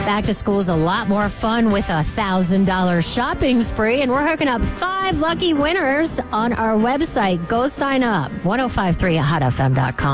Back to school is a lot more fun with a $1,000 shopping spree, and we're hooking up 5 lucky winners on our website. Go sign up, 1053hotfm.com.